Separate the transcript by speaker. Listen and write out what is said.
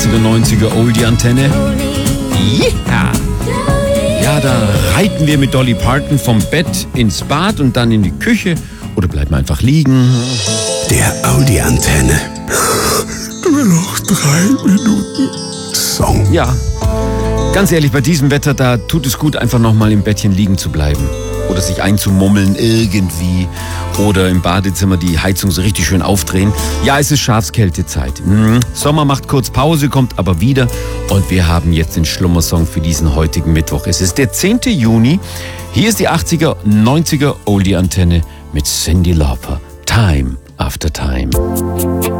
Speaker 1: 80er, 90er Oldie-Antenne. Yeah! Ja, da reiten wir mit Dolly Parton vom Bett ins Bad und dann in die Küche oder bleiben einfach liegen.
Speaker 2: Der Audi-Antenne. Nur noch 3 Minuten Song.
Speaker 1: Ja, ganz ehrlich, bei diesem Wetter, da tut es gut, einfach nochmal im Bettchen liegen zu bleiben. Oder sich einzumummeln irgendwie. Oder im Badezimmer die Heizung so richtig schön aufdrehen. Ja, es ist Schafskältezeit. Sommer macht kurz Pause, kommt aber wieder. Und wir haben jetzt den Schlummersong für diesen heutigen Mittwoch. Es ist der 10. Juni. Hier ist die 80er, 90er Oldie-Antenne mit Cyndi Lauper. Time after Time.